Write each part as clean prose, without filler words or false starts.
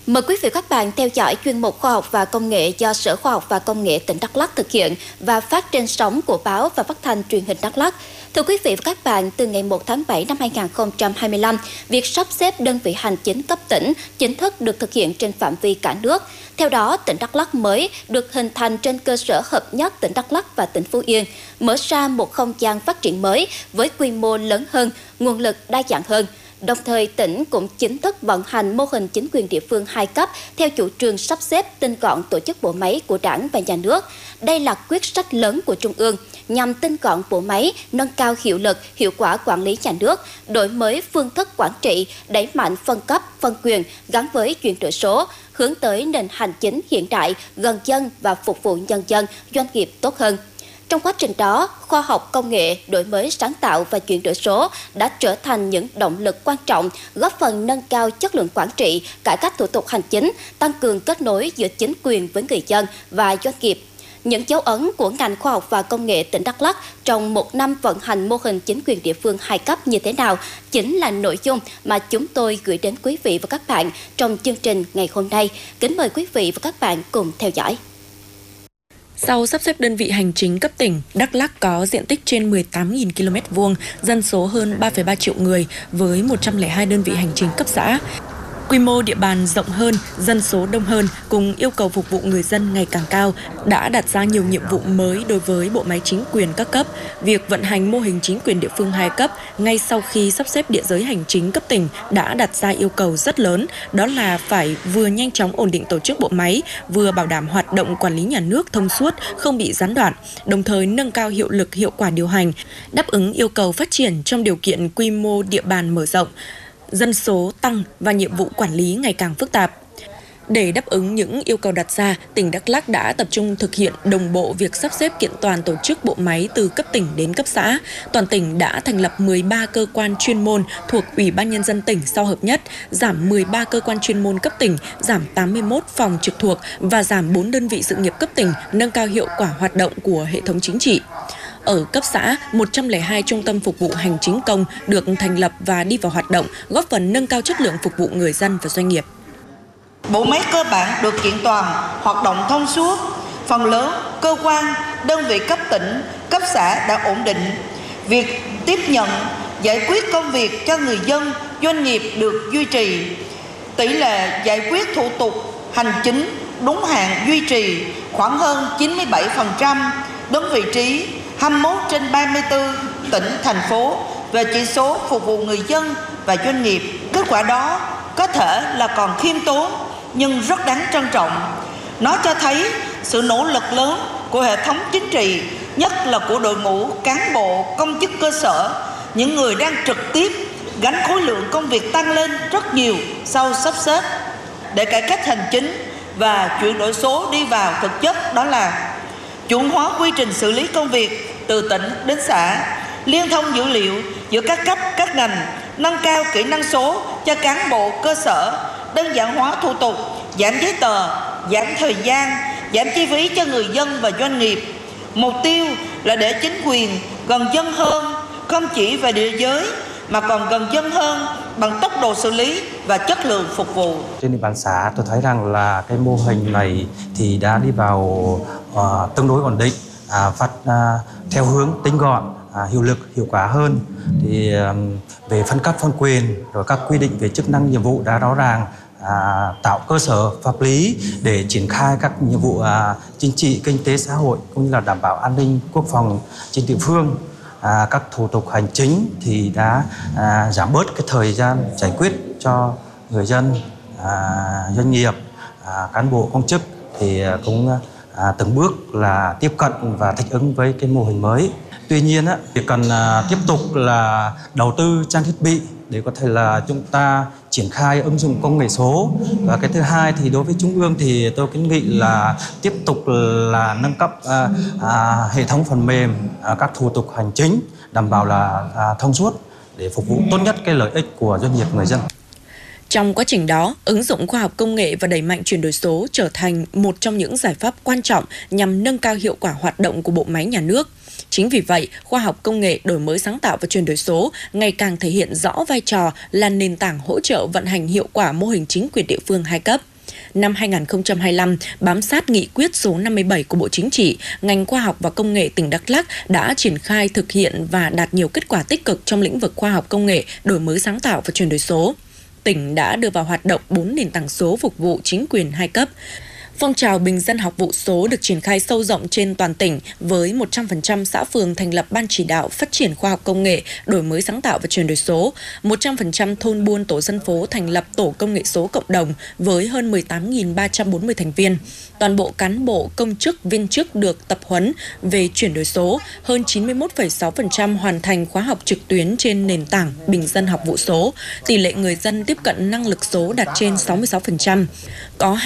Mời quý vị và các bạn theo dõi chuyên mục Khoa học và Công nghệ do Sở Khoa học và Công nghệ tỉnh Đắk Lắk thực hiện và phát trên sóng của báo và phát thanh truyền hình Đắk Lắk. Thưa quý vị và các bạn, từ ngày 1 tháng 7 năm 2025, việc sắp xếp đơn vị hành chính cấp tỉnh chính thức được thực hiện trên phạm vi cả nước. Theo đó, tỉnh Đắk Lắk mới được hình thành trên cơ sở hợp nhất tỉnh Đắk Lắk và tỉnh Phú Yên, mở ra một không gian phát triển mới với quy mô lớn hơn, nguồn lực đa dạng hơn. Đồng thời, tỉnh cũng chính thức vận hành mô hình chính quyền địa phương 2 cấp theo chủ trương sắp xếp tinh gọn tổ chức bộ máy của Đảng và Nhà nước. Đây là quyết sách lớn của Trung ương nhằm tinh gọn bộ máy, nâng cao hiệu lực, hiệu quả quản lý nhà nước, đổi mới phương thức quản trị, đẩy mạnh phân cấp, phân quyền gắn với chuyển đổi số, hướng tới nền hành chính hiện đại, gần dân và phục vụ nhân dân, doanh nghiệp tốt hơn. Trong quá trình đó, khoa học công nghệ, đổi mới sáng tạo và chuyển đổi số đã trở thành những động lực quan trọng, góp phần nâng cao chất lượng quản trị, cải cách thủ tục hành chính, tăng cường kết nối giữa chính quyền với người dân và doanh nghiệp. Những dấu ấn của ngành khoa học và công nghệ tỉnh Đắk Lắk trong một năm vận hành mô hình chính quyền địa phương 2 cấp như thế nào chính là nội dung mà chúng tôi gửi đến quý vị và các bạn trong chương trình ngày hôm nay. Kính mời quý vị và các bạn cùng theo dõi. Sau sắp xếp đơn vị hành chính cấp tỉnh, Đắk Lắk có diện tích trên 18.000 km2, dân số hơn 3,3 triệu người với 102 đơn vị hành chính cấp xã. Quy mô địa bàn rộng hơn, dân số đông hơn cùng yêu cầu phục vụ người dân ngày càng cao đã đặt ra nhiều nhiệm vụ mới đối với bộ máy chính quyền các cấp. Việc vận hành mô hình chính quyền địa phương 2 cấp ngay sau khi sắp xếp địa giới hành chính cấp tỉnh đã đặt ra yêu cầu rất lớn, đó là phải vừa nhanh chóng ổn định tổ chức bộ máy, vừa bảo đảm hoạt động quản lý nhà nước thông suốt, không bị gián đoạn, đồng thời nâng cao hiệu lực hiệu quả điều hành, đáp ứng yêu cầu phát triển trong điều kiện quy mô địa bàn mở rộng, dân số tăng và nhiệm vụ quản lý ngày càng phức tạp. Để đáp ứng những yêu cầu đặt ra, tỉnh Đắk Lắk đã tập trung thực hiện đồng bộ việc sắp xếp kiện toàn tổ chức bộ máy từ cấp tỉnh đến cấp xã. Toàn tỉnh đã thành lập 13 cơ quan chuyên môn thuộc Ủy ban Nhân dân tỉnh sau hợp nhất, giảm 13 cơ quan chuyên môn cấp tỉnh, giảm 81 phòng trực thuộc và giảm 4 đơn vị sự nghiệp cấp tỉnh, nâng cao hiệu quả hoạt động của hệ thống chính trị. Ở cấp xã, 102 trung tâm phục vụ hành chính công được thành lập và đi vào hoạt động, góp phần nâng cao chất lượng phục vụ người dân và doanh nghiệp. Bộ máy cơ bản được kiện toàn, hoạt động thông suốt, phần lớn cơ quan, đơn vị cấp tỉnh, cấp xã đã ổn định. Việc tiếp nhận, giải quyết công việc cho người dân, doanh nghiệp được duy trì. Tỷ lệ giải quyết thủ tục hành chính đúng hạn duy trì khoảng hơn 97%, đứng vị trí 21 trên 34 tỉnh, thành phố về chỉ số phục vụ người dân và doanh nghiệp. Kết quả đó có thể là còn khiêm tốn nhưng rất đáng trân trọng. Nó cho thấy sự nỗ lực lớn của hệ thống chính trị, nhất là của đội ngũ cán bộ, công chức cơ sở, những người đang trực tiếp gánh khối lượng công việc tăng lên rất nhiều sau sắp xếp. Để cải cách hành chính và chuyển đổi số đi vào thực chất, đó là chuẩn hóa quy trình xử lý công việc từ tỉnh đến xã, liên thông dữ liệu giữa các cấp, các ngành, nâng cao kỹ năng số cho cán bộ cơ sở, đơn giản hóa thủ tục, giảm giấy tờ, giảm thời gian, giảm chi phí cho người dân và doanh nghiệp. Mục tiêu là để chính quyền gần dân hơn, không chỉ về địa giới mà còn gần dân hơn bằng tốc độ xử lý và chất lượng phục vụ. Trên địa bàn xã, tôi thấy rằng là cái mô hình này thì đã đi vào tương đối ổn định, theo hướng tinh gọn, hiệu lực, hiệu quả hơn. Thì về phân cấp phân quyền, rồi các quy định về chức năng nhiệm vụ đã rõ ràng, tạo cơ sở pháp lý để triển khai các nhiệm vụ chính trị, kinh tế, xã hội cũng như là đảm bảo an ninh quốc phòng trên địa phương. Các thủ tục hành chính thì đã giảm bớt cái thời gian giải quyết cho người dân, doanh nghiệp, cán bộ công chức thì cũng từng bước là tiếp cận và thích ứng với cái mô hình mới. Tuy nhiên thì cần tiếp tục là đầu tư trang thiết bị để có thể là chúng ta triển khai ứng dụng công nghệ số. Và cái thứ hai thì đối với Trung ương thì tôi kiến nghị là tiếp tục là nâng cấp hệ thống phần mềm, các thủ tục hành chính đảm bảo là thông suốt để phục vụ tốt nhất cái lợi ích của doanh nghiệp, người dân. Trong quá trình đó, ứng dụng khoa học công nghệ và đẩy mạnh chuyển đổi số trở thành một trong những giải pháp quan trọng nhằm nâng cao hiệu quả hoạt động của bộ máy nhà nước. Chính vì vậy, khoa học công nghệ, đổi mới sáng tạo và chuyển đổi số ngày càng thể hiện rõ vai trò là nền tảng hỗ trợ vận hành hiệu quả mô hình chính quyền địa phương 2 cấp. năm 2025, bám sát nghị quyết số 57 của Bộ Chính trị, ngành khoa học và công nghệ tỉnh Đắk Lắk đã triển khai thực hiện và đạt nhiều kết quả tích cực trong lĩnh vực khoa học công nghệ, đổi mới sáng tạo và chuyển đổi số. Tỉnh đã đưa vào hoạt động 4 nền tảng số phục vụ chính quyền 2 cấp. Phong trào bình dân học vụ số được triển khai sâu rộng trên toàn tỉnh với 100% xã phường thành lập ban chỉ đạo phát triển khoa học công nghệ, đổi mới sáng tạo và chuyển đổi số, 100% thôn buôn tổ dân phố thành lập tổ công nghệ số cộng đồng với hơn 18.340 thành viên. Toàn bộ cán bộ, công chức, viên chức được tập huấn về chuyển đổi số, hơn 91,6% hoàn thành khóa học trực tuyến trên nền tảng bình dân học vụ số. Tỷ lệ người dân tiếp cận năng lực số đạt trên 66%. Có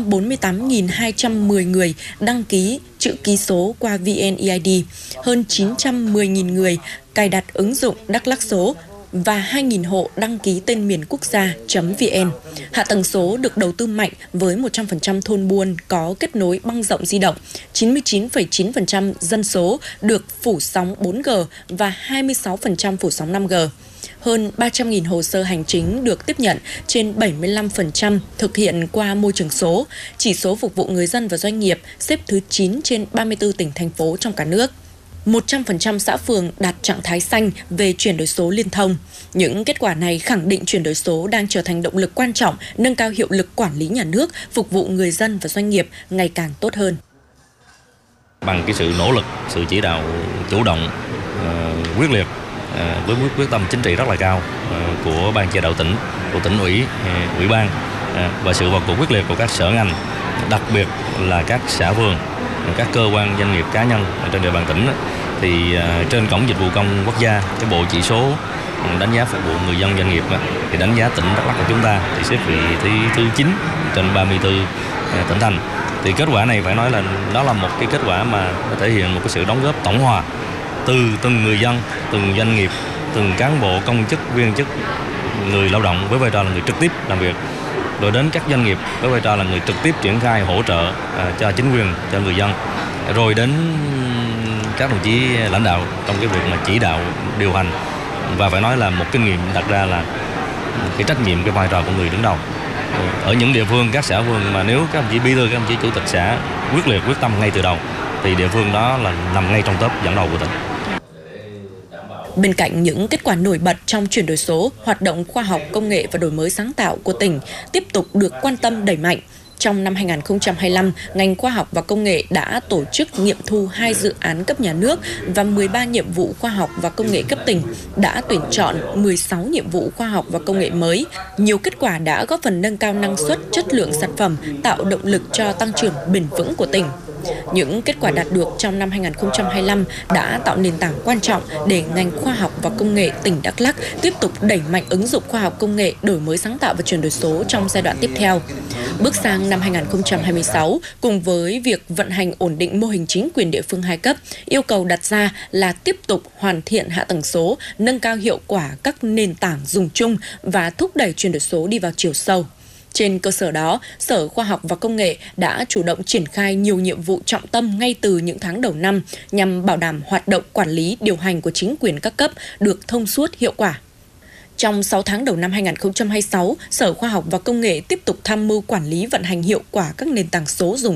248.210 người đăng ký chữ ký số qua VNeID, hơn 910.000 người cài đặt ứng dụng Đắk Lắk số và 2.000 hộ đăng ký tên miền quốc gia.vn. Hạ tầng số được đầu tư mạnh với 100% thôn buôn có kết nối băng rộng di động, 99,9% dân số được phủ sóng 4G và 26% phủ sóng 5G. Hơn 300.000 hồ sơ hành chính được tiếp nhận, trên 75% thực hiện qua môi trường số. Chỉ số phục vụ người dân và doanh nghiệp xếp thứ 9 trên 34 tỉnh, thành phố trong cả nước. 100% xã phường đạt trạng thái xanh về chuyển đổi số liên thông. Những kết quả này khẳng định chuyển đổi số đang trở thành động lực quan trọng, nâng cao hiệu lực quản lý nhà nước, phục vụ người dân và doanh nghiệp ngày càng tốt hơn. Bằng cái sự nỗ lực, sự chỉ đạo chủ động, quyết liệt, với quyết tâm chính trị rất là cao của ban chỉ đạo tỉnh, của tỉnh ủy, ủy ban và sự vào cuộc quyết liệt của các sở ngành, đặc biệt là các xã phường, các cơ quan doanh nghiệp cá nhân trên địa bàn tỉnh, thì trên cổng dịch vụ công quốc gia, cái bộ chỉ số đánh giá phục vụ người dân doanh nghiệp thì đánh giá tỉnh Đắk Lắk của chúng ta thì xếp vị thứ 9 trên 34 tỉnh thành. Thì kết quả này phải nói là đó là một cái kết quả mà nó thể hiện một cái sự đóng góp tổng hòa từ từng người dân, từng doanh nghiệp, từng cán bộ, công chức, viên chức, người lao động với vai trò là người trực tiếp làm việc, rồi đến các doanh nghiệp với vai trò là người trực tiếp triển khai hỗ trợ cho chính quyền, cho người dân, rồi đến các đồng chí lãnh đạo trong cái việc mà chỉ đạo điều hành. Và phải nói là một kinh nghiệm đặt ra là cái trách nhiệm, cái vai trò của người đứng đầu. Ở những địa phương, các xã phường mà nếu các đồng chí bí thư, các đồng chí chủ tịch xã quyết liệt, quyết tâm ngay từ đầu thì địa phương đó là nằm ngay trong top dẫn đầu của tỉnh. Bên cạnh những kết quả nổi bật trong chuyển đổi số, hoạt động khoa học, công nghệ và đổi mới sáng tạo của tỉnh tiếp tục được quan tâm đẩy mạnh. Trong năm 2025, ngành khoa học và công nghệ đã tổ chức nghiệm thu 2 dự án cấp nhà nước và 13 nhiệm vụ khoa học và công nghệ cấp tỉnh, đã tuyển chọn 16 nhiệm vụ khoa học và công nghệ mới. Nhiều kết quả đã góp phần nâng cao năng suất, chất lượng sản phẩm, tạo động lực cho tăng trưởng bền vững của tỉnh. Những kết quả đạt được trong năm 2025 đã tạo nền tảng quan trọng để ngành khoa học và công nghệ tỉnh Đắk Lắk tiếp tục đẩy mạnh ứng dụng khoa học công nghệ, đổi mới sáng tạo và chuyển đổi số trong giai đoạn tiếp theo. Bước sang năm 2026, cùng với việc vận hành ổn định mô hình chính quyền địa phương 2 cấp, yêu cầu đặt ra là tiếp tục hoàn thiện hạ tầng số, nâng cao hiệu quả các nền tảng dùng chung và thúc đẩy chuyển đổi số đi vào chiều sâu. Trên cơ sở đó, Sở Khoa học và Công nghệ đã chủ động triển khai nhiều nhiệm vụ trọng tâm ngay từ những tháng đầu năm nhằm bảo đảm hoạt động quản lý, điều hành của chính quyền các cấp được thông suốt, hiệu quả. Trong 6 tháng đầu năm 2026, Sở Khoa học và Công nghệ tiếp tục tham mưu quản lý vận hành hiệu quả các nền tảng số dùng